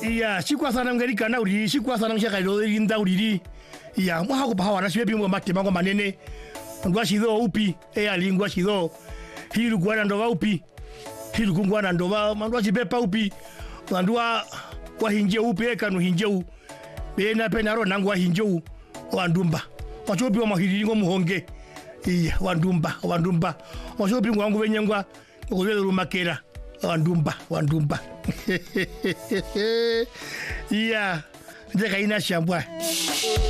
iya sikwa sana ngerika na uri sikwa sana nshaka ilo inda uriri iya mwa ko bawa na sibe ngo matema ngo manene ngwa shido upi alingwa shido hiru gwana ndo upi hiru kungwana ndo mandwa chipepa upi mandwa kwa hinje upi kanu hinje u bena penaro nangwa hinje u wandumba wachopi wa mahiri ngo muhonge iya wandumba wachopi ngwangu benyengwa ngo yelo makera wandumba iya ndeka ina shambwa